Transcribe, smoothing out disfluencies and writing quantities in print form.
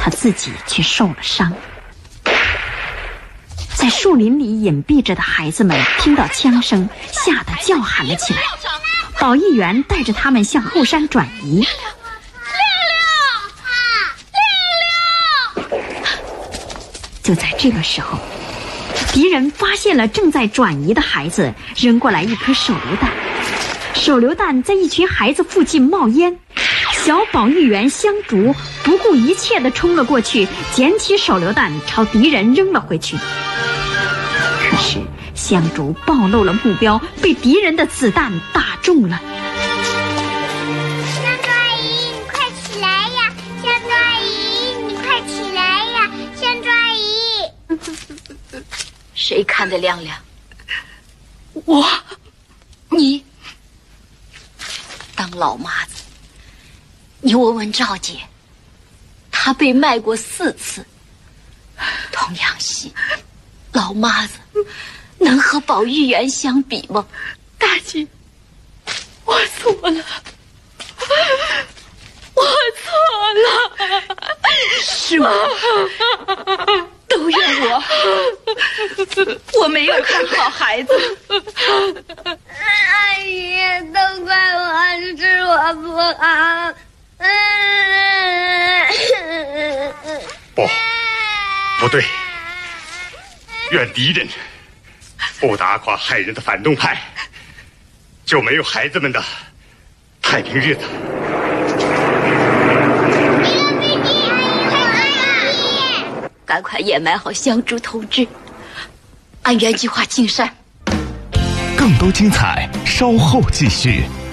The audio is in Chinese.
他自己却受了伤。在树林里隐蔽着的孩子们听到枪声，吓得叫喊了起来。保育员带着他们向后山转移。就在这个时候，敌人发现了正在转移的孩子，扔过来一颗手榴弹。手榴弹在一群孩子附近冒烟，小保育员香竹不顾一切地冲了过去，捡起手榴弹朝敌人扔了回去。可是香竹暴露了目标，被敌人的子弹打中了。 香竹阿姨，你快起来呀！香竹阿姨，你快起来呀！香竹阿姨， 谁看得亮亮？ 我， 你当老妈子，你问问赵姐，她被卖过4次，同样细，老妈子能和保育员相比吗？ 大姐，我错了，我错了， 是我，都怨我，我没有看好孩子。 阿姨，都怪我，是我不好。 不对，愿敌人不打垮害人的反动派，就没有孩子们的太平日子。 赶快掩埋好香竹同志，按原计划进山。 更多精彩稍后继续。